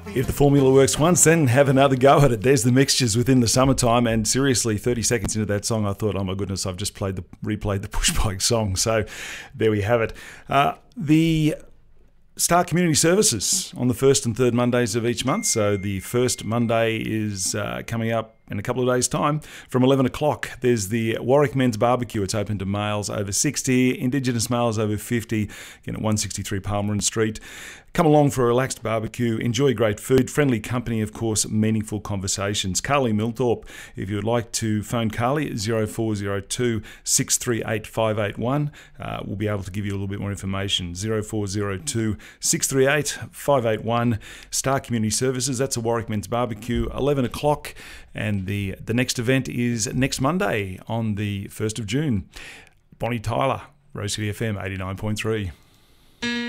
If the formula works once, then have another go at it. There's the mixtures within the summertime, and seriously, 30 seconds into that song, I thought, oh my goodness, I've just replayed the Push Bike song. So there we have it. The Star Community Services on the first and third Mondays of each month. So the first Monday is coming up in a couple of days' time from 11 o'clock. There's the Warwick Men's Barbecue. It's open to males over 60, Indigenous males over 50, again at 163 Palmerin Street. Come along for a relaxed barbecue, enjoy great food, friendly company, of course, meaningful conversations. Carly Milthorpe, if you would like to phone Carly, 0402 638 581. We'll be able to give you a little bit more information. 0402 638 581. Star Community Services, that's a Warwick Men's Barbecue, 11 o'clock. And the next event is next Monday on the 1st of June. Bonnie Tyler, Rose City FM 89.3.